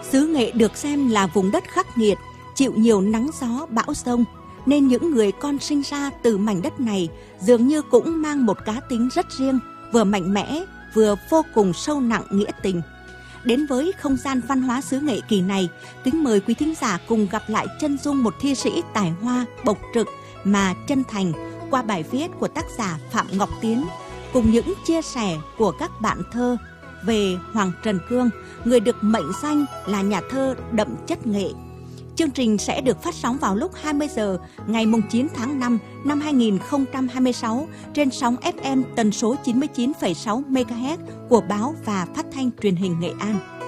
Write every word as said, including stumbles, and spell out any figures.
Xứ Nghệ được xem là vùng đất khắc nghiệt, chịu nhiều nắng gió bão giông, nên những người con sinh ra từ mảnh đất này dường như cũng mang một cá tính rất riêng, vừa mạnh mẽ, vừa vô cùng sâu nặng nghĩa tình. Đến với không gian văn hóa xứ Nghệ kỳ này, kính mời quý thính giả cùng gặp lại chân dung một thi sĩ tài hoa, bộc trực mà chân thành qua bài viết của tác giả Phạm Ngọc Tiến, cùng những chia sẻ của các bạn thơ về Hoàng Trần Cương, người được mệnh danh là nhà thơ đậm chất Nghệ. Chương trình sẽ được phát sóng vào lúc hai mươi giờ ngày chín tháng năm năm hai nghìn không trăm hai mươi sáu trên sóng ép em tần số chín mươi chín phẩy sáu mê ga héc của báo và phát thanh truyền hình Nghệ An.